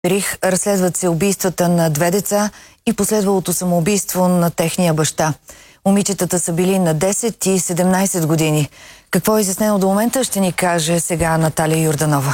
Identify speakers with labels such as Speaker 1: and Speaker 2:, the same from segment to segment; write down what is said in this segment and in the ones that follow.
Speaker 1: Рих разследват се убийствата на две деца и последвалото самоубийство на техния баща. Момичетата са били на 10 и 17 години. Какво е изяснено до момента, ще ни каже сега Наталия Йорданова.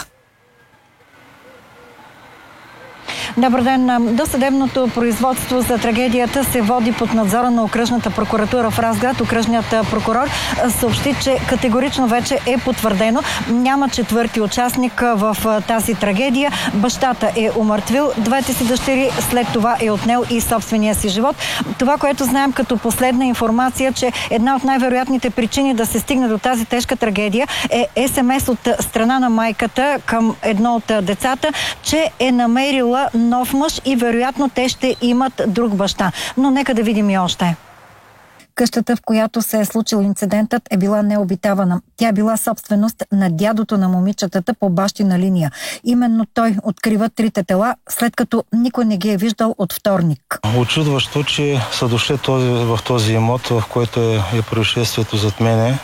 Speaker 2: Добър ден. Досъдебното производство за трагедията се води под надзора на окръжната прокуратура в Разград. Окръжният прокурор съобщи, че категорично вече е потвърдено. Няма четвърти участник в тази трагедия. Бащата е умъртвил двете си дъщери, след това е отнел и собствения си живот. Това, което знаем като последна информация, че една от най-вероятните причини да се стигне до тази тежка трагедия е СМС от страна на майката към едно от децата, че е намерила нов мъж и вероятно те ще имат друг баща. Но нека да видим и още. Къщата, в която се е случил инцидентът, е била необитавана. Тя е била собственост на дядото на момичетата по бащина линия. Именно той открива трите тела, след като никой не ги е виждал от вторник.
Speaker 3: Очудващо, че са дошли в този имот, в който е происшествието зад мене.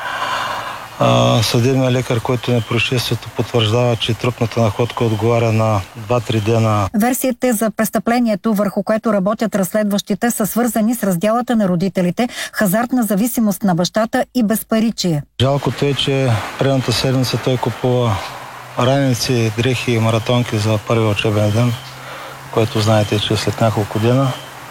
Speaker 3: Съдебният лекар, който на происшествието, потвърждава, че трупната находка отговаря на 2-3 дена.
Speaker 2: Версиите за престъплението, върху което работят разследващите, са свързани с разделата на родителите, хазартна зависимост на бащата и безпаричие.
Speaker 3: Жалкото е, че предната седмица той купува раници, дрехи и маратонки за първи учебен ден, което знаете, че след няколко дена.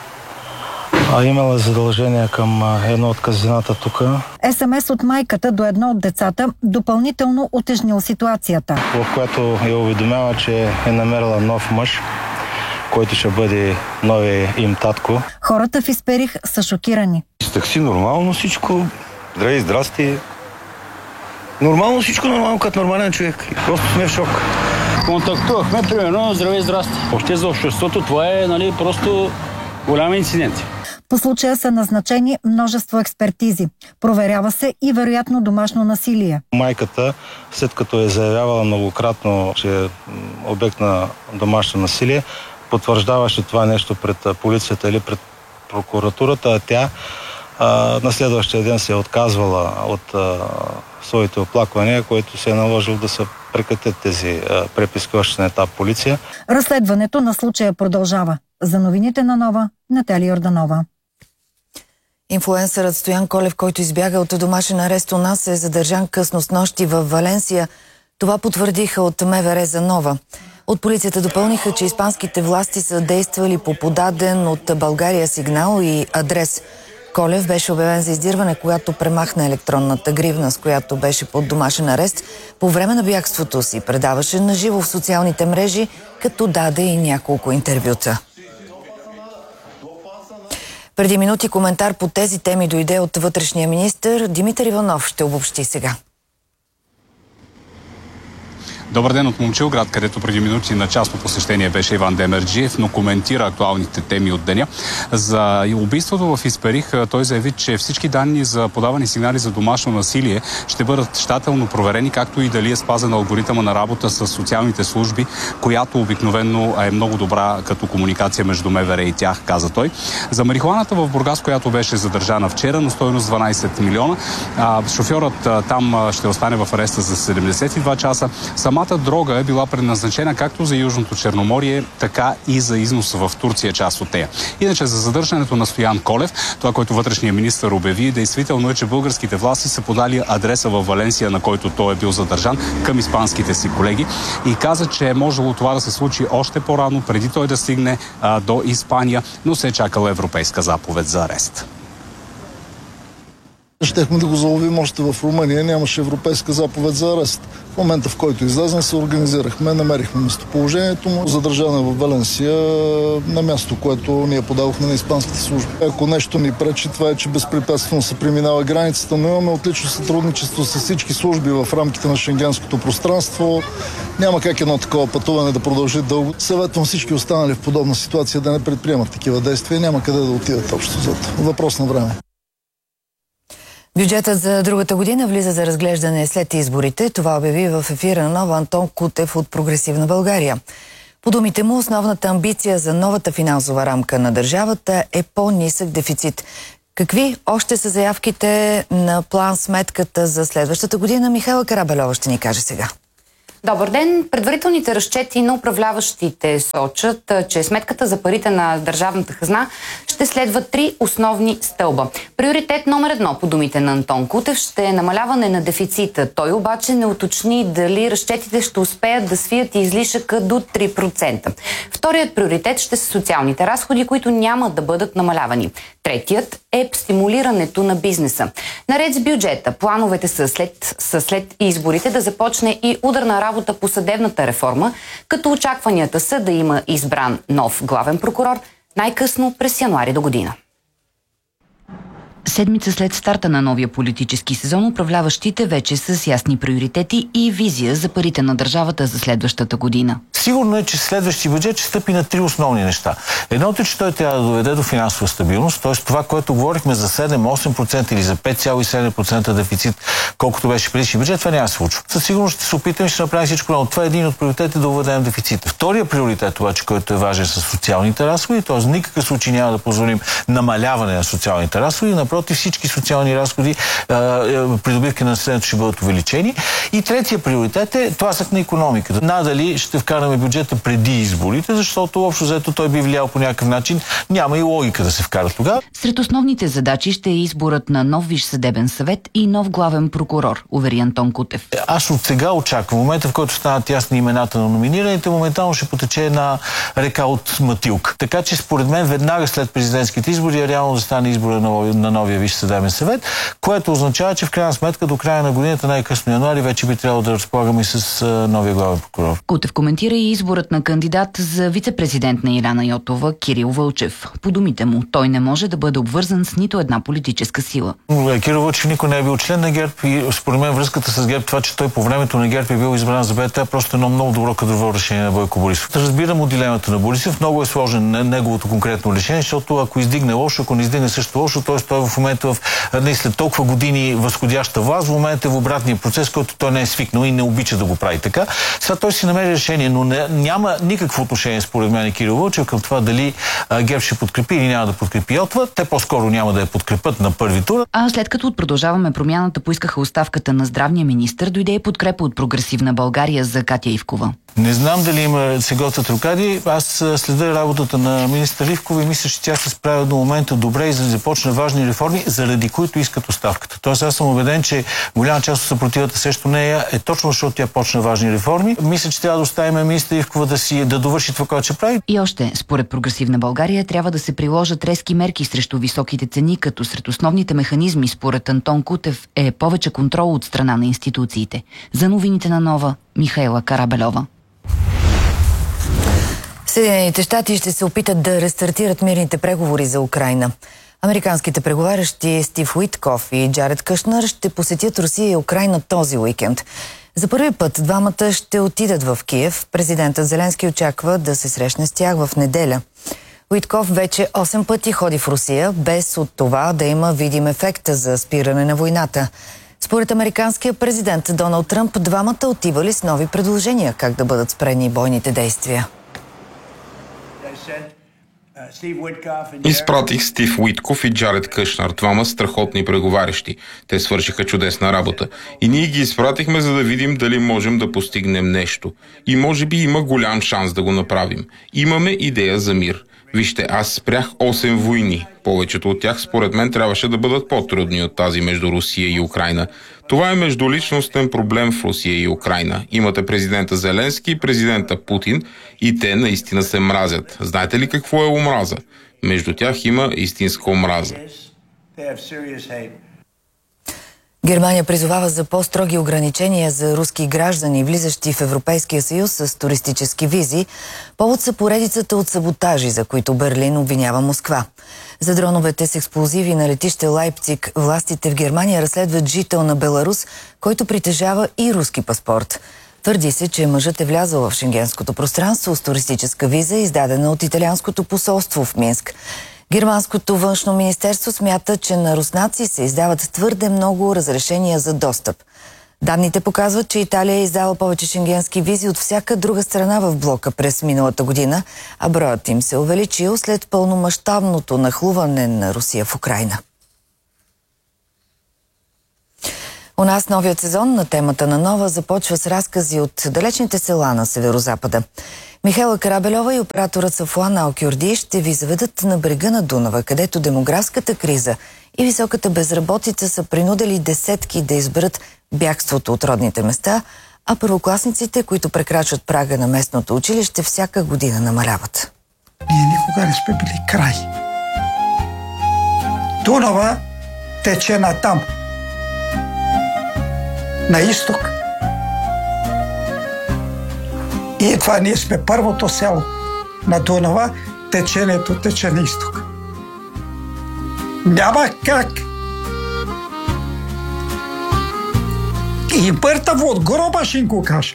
Speaker 3: Имала задължение към едно от казината тук.
Speaker 2: СМС от майката до едно от децата допълнително утежнил ситуацията.
Speaker 3: В която я уведомява, че е намерила нов мъж, който ще бъде новия им татко.
Speaker 2: Хората в Исперих са шокирани.
Speaker 4: С такси нормално всичко. Здравей, здрасти. Нормално всичко, нормално като нормален човек. Просто сме в шок.
Speaker 5: Контактувахме, примерно, здравей, здрасти. Въобще за обществото това е просто голям инцидент.
Speaker 2: По случая са назначени множество експертизи. Проверява се и вероятно домашно насилие.
Speaker 3: Майката, след като е заявявала многократно, че е обект на домашно насилие, потвърждаваше това нещо пред полицията или пред прокуратурата, а тя на следващия ден се е отказвала от своите оплаквания, което се е наложило да се прекратят тези преписки още на етап полиция.
Speaker 2: Разследването на случая продължава. За новините на Нова, Наталия Йорданова.
Speaker 1: Инфлуенсърът Стоян Колев, който избяга от домашен арест у нас, е задържан късно с нощи в Валенсия. Това потвърдиха от МВР за Нова. От полицията допълниха, че испанските власти са действали по подаден от България сигнал и адрес. Колев беше обявен за издирване, когато премахна електронната гривна, с която беше под домашен арест. По време на бягството си предаваше наживо в социалните мрежи, като даде и няколко интервюта. Преди минути коментар по тези теми дойде от вътрешния министър. Димитър Иванов ще обобщи сега.
Speaker 6: Добър ден от Момчилград, където преди минути на частно посещение беше Иван Демерджиев, но коментира актуалните теми от деня. За убийството в Исперих той заяви, че всички данни за подавани сигнали за домашно насилие ще бъдат щателно проверени, както и дали е спазен алгоритъма на работа с социалните служби, която обикновено е много добра като комуникация между МВР и тях, каза той. За марихуаната в Бургас, която беше задържана вчера на стойност 12 милиона, шофьорът там ще остане в ареста за 72 часа. Самата дрога е била предназначена както за Южното Черноморие, така и за износ в Турция, част от нея. Иначе за задържането на Стоян Колев, това, което вътрешният министър обяви, действително е, че българските власти са подали адреса в Валенсия, на който той е бил задържан, към испанските си колеги и каза, че е можело това да се случи още по-рано, преди той да стигне до Испания, но се е чакала европейска заповед за арест.
Speaker 7: Щехме да го заловим още в Румъния, нямаше европейска заповед за арест. В момента, в който излезна, се организирахме, намерихме местоположението му, задържане в Валенсия на място, което ние подадохме на испанските служби. Ако нещо ни пречи, това е, че безпрепятствено се преминава границата, но имаме отлично сътрудничество с всички служби в рамките на шенгенското пространство. Няма как едно такова пътуване да продължи дълго. Съветвам всички останали в подобна ситуация да не предприемат такива действия. Няма къде да отидат общо зато. Въпрос на време.
Speaker 1: Бюджетът за другата година влиза за разглеждане след изборите. Това обяви в ефира на Нова Антон Кутев от Прогресивна България. По думите му, основната амбиция за новата финансова рамка на държавата е по-нисък дефицит. Какви още са заявките на план сметката за следващата година? Михайла Карабелова ще ни каже сега.
Speaker 8: Добър ден! Предварителните разчети на управляващите сочат, че сметката за парите на държавната хазна ще следва 3 основни стълба. Приоритет номер 1, по думите на Антон Кутев, ще е намаляване на дефицита. Той обаче не уточни дали разчетите ще успеят да свият излишъка до 3%. Вторият приоритет ще са социалните разходи, които няма да бъдат намалявани. Третият е стимулирането на бизнеса. Наред с бюджета, плановете са след изборите да започне и ударна работа по съдебната реформа, като очакванията са да има избран нов главен прокурор най-късно през януари до година.
Speaker 9: Седмица след старта на новия политически сезон, управляващите вече с ясни приоритети и визия за парите на държавата за следващата година.
Speaker 10: Сигурно е, че следващия бюджет ще стъпи на 3 основни неща. Едното е, че той трябва да доведе до финансова стабилност, т.е. това, което говорихме за 7-8% или за 5,7% дефицит, колкото беше предишния бюджет, това няма да се случва. Със сигурност ще се опитаме, ще направим всичко, но това е един от приоритетите да уведем дефицит. Втория приоритет, обаче, който е важен, са социалните разходи, т.е. в никакъв случай няма да позволим намаляване на социалните разходи, напротив, всички социални разходи, придобивки на населението ще бъдат увеличени. И третия приоритет е тласък на икономиката. Надали ще вкараме бюджета преди изборите, защото общо взето той би влиял по някакъв начин. Няма и логика да се вкара тогава.
Speaker 9: Сред основните задачи ще е изборът на нов Висш съдебен съвет и нов главен прокурор, увери Антон Кутев.
Speaker 10: Аз от сега очаквам, в момента, в който станат ясни имената на номинираните, моментално ще потече една река от матилка. Така че според мен веднага след президентските избори е реално да стане избора на новия Висш съдебен съвет, което означава, че в крайна сметка до края на годината, най-късно януари, вече би трябвало да разполагаме и с новия главен прокурор.
Speaker 9: Кутев коментира и изборът на кандидат за вице-президент на Илияна Йотова Кирил Вълчев. По думите му, той не може да бъде обвързан с нито една политическа сила.
Speaker 10: Кирил Вълчев никой не е бил член на ГЕРБ и според мен връзката с ГЕРБ, това, че той по времето на ГЕРБ е бил избран за БТА, просто едно много добро кадрово решение на Бойко Борисов. Разбирам от дилемата на Борисов, много е сложен неговото конкретно решение, защото ако издигне лошо, ако не издигне също лошо, т.е. той в момента след толкова години възходяща власт, в момента е в обратния процес, който той не е свикнал и не обича да го прави така. Сега той си намери решение, но няма никакво отношение според мен Кирил Вълчев към това дали ГЕРБ ще подкрепи или няма да подкрепи Йотова. Те по-скоро няма да я подкрепят на първи тур.
Speaker 9: А след като от Продължаваме промяната поискаха оставката на здравния министър, дойде и подкрепа от Прогресивна България за Катя Ивкова.
Speaker 10: Не знам дали има се готвят рокади. Аз следя работата на министър Ивкова и мисля, че тя се справя до момента добре и започна важни реформи, заради които искат оставката. Тоест аз съм убеден, че голяма част от съпротивата срещу нея е точно защото тя почна важни реформи. Мисля, че трябва да оставим министър Ивкова да довърши това, което ще прави.
Speaker 9: И още, според Прогресивна България, трябва да се приложат резки мерки срещу високите цени, като сред основните механизми, според Антон Кутев, е повече контрол от страна на институциите. За новините на Нова, Михаела Карабелова.
Speaker 1: Съединените щати ще се опитат да рестартират мирните преговори за Украйна. Американските преговарящи Стив Уитков и Джаред Кушнер ще посетят Русия и Украйна този уикенд. За първи път двамата ще отидат в Киев. Президентът Зеленски очаква да се срещне с тях в неделя. Уитков вече 8 пъти ходи в Русия, без от това да има видим ефект за спиране на войната. Според американския президент Доналд Тръмп, двамата отивали с нови предложения как да бъдат спрени бойните действия.
Speaker 11: Изпратих Стив Уитков и Джаред Кушнер, двама страхотни преговарящи. Те свършиха чудесна работа. И ние ги изпратихме, за да видим дали можем да постигнем нещо. И може би има голям шанс да го направим. Имаме идея за мир. Вижте, аз спрях 8 войни. Повечето от тях, според мен, трябваше да бъдат по-трудни от тази между Русия и Украйна. Това е междуличностен проблем в Русия и Украйна. Имате президента Зеленски и президента Путин и те наистина се мразят. Знаете ли какво е омраза? Между тях има истинска омраза.
Speaker 1: Германия призовава за по-строги ограничения за руски граждани, влизащи в Европейския съюз с туристически визи. Повод са поредицата от саботажи, за които Берлин обвинява Москва. За дроновете с експлозиви на летище Лайпциг властите в Германия разследват жител на Беларус, който притежава и руски паспорт. Твърди се, че мъжът е влязъл в шенгенското пространство с туристическа виза, издадена от италианското посолство в Минск. Германското външно министерство смята, че на руснаци се издават твърде много разрешения за достъп. Данните показват, че Италия е издала повече шенгенски визи от всяка друга страна в блока през миналата година, а броят им се увеличил след пълномащабното нахлуване на Русия в Украйна. У нас новият сезон на темата на Нова започва с разкази от далечните села на северозапада. Михайла Карабельова и операторът Сафуан Алкюрди ще ви заведат на брега на Дунава, където демографската криза и високата безработица са принудили десетки да изберат бягството от родните места, а първокласниците, които прекрачват прага на местното училище, всяка година намаляват.
Speaker 12: Ние никога не сме били край. Дунава тече натам, на изток. И това ние сме първото село на Дунава, течението тече на изток. Няма как. И Бъртаво от гроба ще го каже.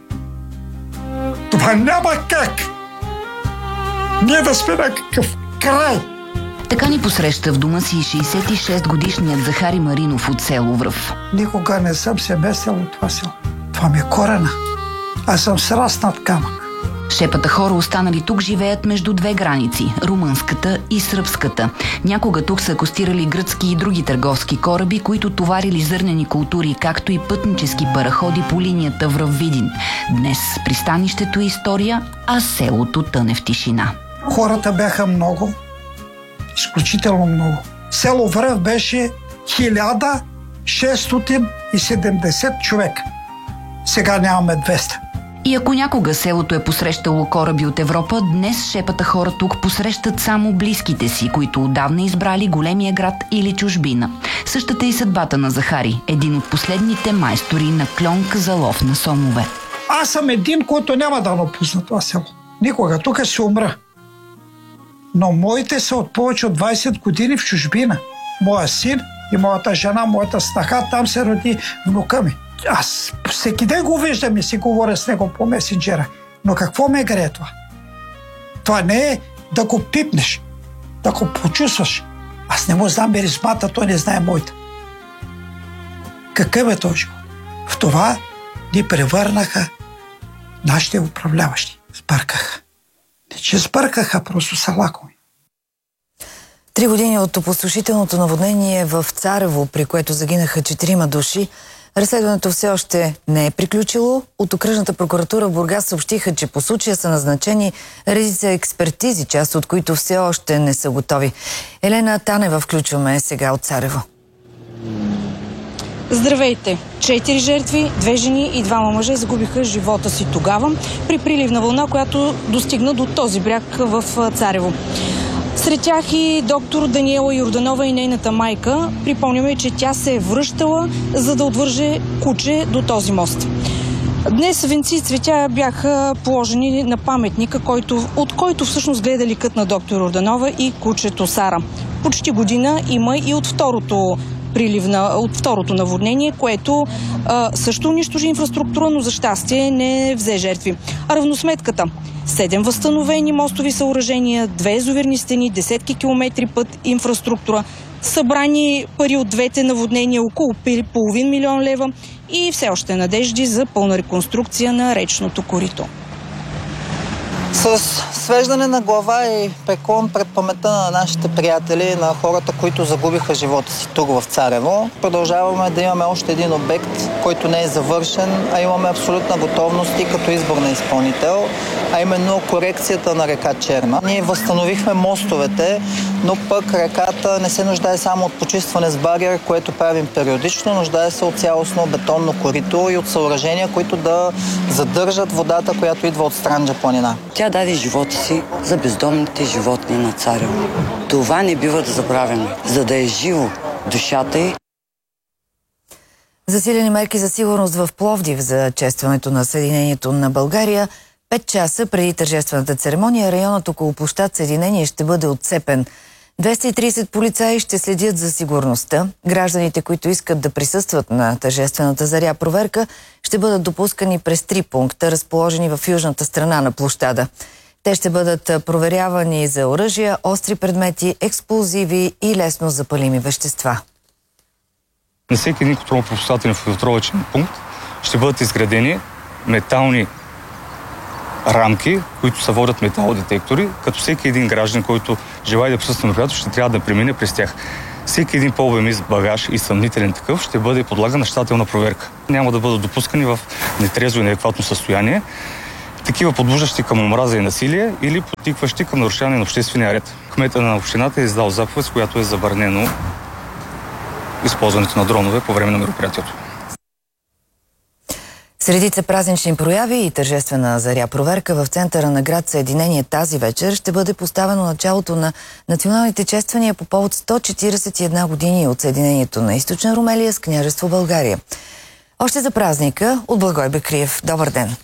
Speaker 12: Това няма как. Ние да сме някакъв край.
Speaker 9: Така ни посреща в дома си 66-годишният Захари Маринов от село Връв.
Speaker 12: Никога не съм се месил от това село. Това ми е корена. Аз съм сраснат камък.
Speaker 9: Шепата хора, останали тук, живеят между две граници – румънската и сръбската. Някога тук са акостирали гръцки и други търговски кораби, които товарили зърнени култури, както и пътнически параходи по линията Връв-Видин. Днес пристанището е история, а селото тъне в тишина.
Speaker 12: Хората бяха много, изключително много. Село Връв беше 1670 човека. Сега нямаме 200.
Speaker 9: И ако някога селото е посрещало кораби от Европа, днес шепата хора тук посрещат само близките си, които отдавна избрали големия град или чужбина. Същата е и съдбата на Захари, един от последните майстори на кльонка за лов на сомове.
Speaker 12: Аз съм един, който няма да напусна това село. Никога. Тук ще умра. Но моите са от повече от 20 години в чужбина. Моя син и моята жена, моята снаха, там се роди внука ми. Аз всеки ден го виждам и си говоря с него по месенджера. Но какво ме грее това? Това не е да го пипнеш, да го почувстваш. Аз не му знам миризмата, той не знае моята. Какъв е този живот? В това ни превърнаха нашите управляващи. Сбъркаха. Не че сбъркаха, просто са лакоми.
Speaker 1: 3 години от опустошителното наводнение в Царево, при което загинаха 4 души, разследването все още не е приключило. От окръжната прокуратура в Бургас съобщиха, че по случая са назначени редица експертизи, част от които все още не са готови. Елена Танева включваме сега от Царево.
Speaker 13: Здравейте! 4 жертви, 2 жени и 2 мъже загубиха живота си тогава при приливна вълна, която достигна до този бряг в Царево. Сред тях и доктор Даниела Йорданова и нейната майка. Припомняме, че тя се е връщала, за да отвърже куче до този мост. Днес венци и цветя бяха положени на паметника, от който всъщност гледа ликът на доктор Йорданова и кучето Сара. Почти година има и от второто наводнение, което също унищожи инфраструктура, но за щастие не взе жертви. А равносметката: 7 възстановени мостови съоръжения, 2 язовирни стени, десетки километри път инфраструктура, събрани пари от двете наводнения, около половин милион лева и все още надежди за пълна реконструкция на речното корито.
Speaker 14: С свеждане на глава и преклон пред паметта на нашите приятели, на хората, които загубиха живота си тук в Царево, продължаваме да имаме още един обект, който не е завършен, а имаме абсолютна готовност и като избор на изпълнител, а именно корекцията на река Черна. Ние възстановихме мостовете, но пък реката не се нуждае само от почистване с бариер, което правим периодично, нуждае се от цялостно бетонно корито и от съоръжения, които да задържат водата, която идва от Странджа планина.
Speaker 15: Тя даде живота си за бездомните животни на Царево. Това не бива да забравяме, за да е живо душата й.
Speaker 1: Засилени мерки за сигурност в Пловдив за честването на Съединението на България. 5 часа преди тържествената церемония районът около площад Съединение ще бъде отцепен. 230 полицаи ще следят за сигурността. Гражданите, които искат да присъстват на тържествената заря проверка, ще бъдат допускани през 3 пункта, разположени в южната страна на площада. Те ще бъдат проверявани за оръжия, остри предмети, експлозиви и лесно запалими вещества.
Speaker 16: На всеки един контролно-пропускателен филтровъчен пункт ще бъдат изградени метални рамки, които се водят металодетектори, като всеки един граждан, който желае да присъства на мероприятието, ще трябва да премине през тях. Всеки един по-обемист багаж и съмнителен такъв ще бъде подлаган на щателна проверка. Няма да бъдат допускани в нетрезво и неадекватно състояние такива подбуждащи към омраза и насилие или подтикващи към нарушаване на обществения ред. Кметът на общината е издал заповед, с която е забранено използването на дронове по време на мероприятието.
Speaker 1: С редица празнични прояви и тържествена заря проверка в центъра на град Съединение тази вечер ще бъде поставено началото на националните чествания по повод 141 години от Съединението на Източна Румелия с княжество България. Още за празника от Благой Бекриев. Добър ден!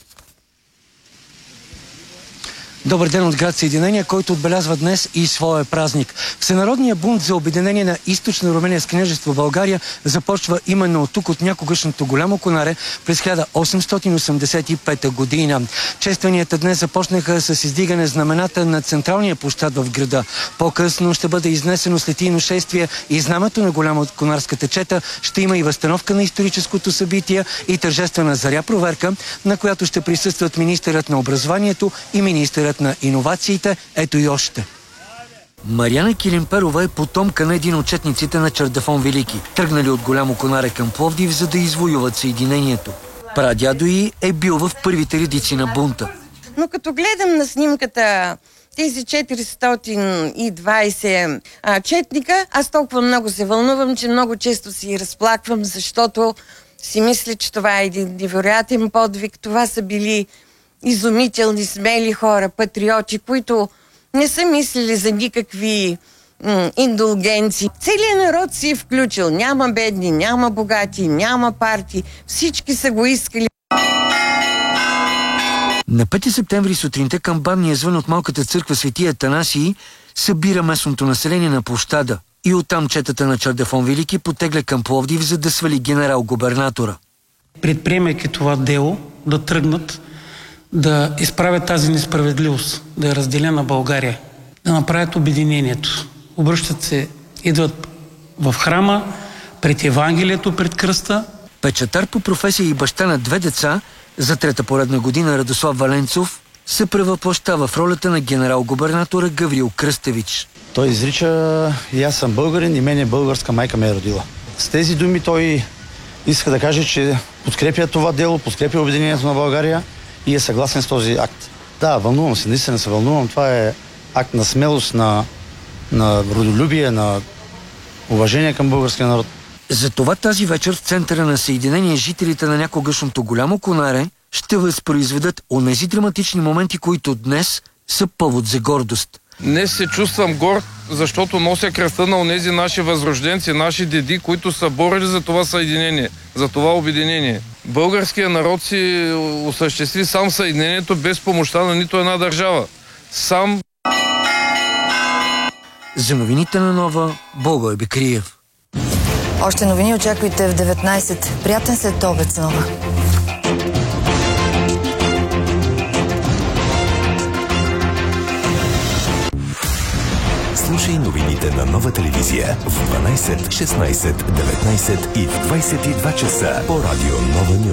Speaker 17: Добър ден от град Съединение, който отбелязва днес и своя празник. Всенародният бунт за обединение на Източна Румелия с княжество България започва именно от тук, от някогашното Голямо Конаре през 1885 година. Честванията днес започнаха с издигане знамената на централния площад в града. По-късно ще бъде изнесено слетийно шествие и знамето на Голямо Конарската чета. Ще има и възстановка на историческото събитие и тържествена заря проверка, на която ще присъстват министърът на образованието и министърът на иновациите. Ето и още. Мариана Килимперова е потомка на един от четниците на Чардафон Велики, тръгнали от Голямо Конаре към Пловдив, за да извоюват Съединението. Прадядо й е бил в първите редици на бунта.
Speaker 18: Но като гледам на снимката тези 420 четника, аз толкова много се вълнувам, че много често си разплаквам, защото си мисля, че това е един невероятен подвиг. Това са били изумителни, смели хора, патриоти, които не са мислили за никакви индулгенции. Целият народ си е включил. Няма бедни, няма богати, няма партии. Всички са го искали.
Speaker 17: На 5 септември сутринта камбанния звън от малката църква Свети Атанасий събира местното население на площада. И оттам четата на Чардафон Велики потегля към Пловдив, за да свали генерал-губернатора.
Speaker 19: Предприемайки това дело, да тръгнат да изправят тази несправедливост, да я разделя на България, да направят обединението. Обръщат се, идват в храма, пред Евангелието, пред кръста.
Speaker 17: Печатар по професия и баща на 2 деца, за 3-та поредна година Радослав Валенцов се превъплъщава в ролята на генерал-губернатора Гаврил Кръстевич.
Speaker 20: Той изрича: и аз съм българин, и мене българска майка ме е родила. С тези думи той иска да каже, че подкрепя това дело, подкрепя обединението на България и е съгласен с този акт. Да, вълнувам се, наистина се вълнувам. Това е акт на смелост, на родолюбие, на уважение към българския народ.
Speaker 17: Затова тази вечер в центъра на Съединение жителите на някогашното Голямо Конаре ще възпроизведат онези драматични моменти, които днес са повод за гордост.
Speaker 21: Днес се чувствам горд, защото нося кръста на онези наши възрожденци, наши деди, които са борили за това съединение, за това обединение. Българският народ си осъществи сам съединението без помощта на нито една държава. Сам.
Speaker 17: За новините на Нова, Благой Бекриев.
Speaker 1: Още новини очаквайте в 19. Приятен следобед с Нова.
Speaker 22: Слушай новините на Нова телевизия в 12, 16, 19 и в 22 часа по радио Нова Нюз.